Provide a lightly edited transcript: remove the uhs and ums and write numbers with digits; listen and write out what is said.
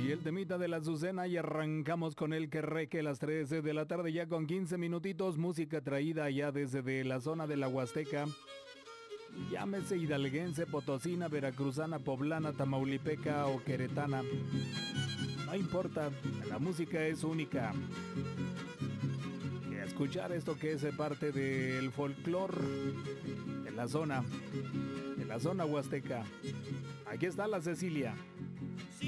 Y el temita de la Azucena y arrancamos con el que reque las 13 de la tarde ya con 15 minutitos, música traída ya desde de la zona de la Huasteca. Llámese hidalguense, potosina, veracruzana, poblana, tamaulipeca o queretana. No importa, la música es única. Y a escuchar esto que es parte del folclore de la zona huasteca. Aquí está la Cecilia.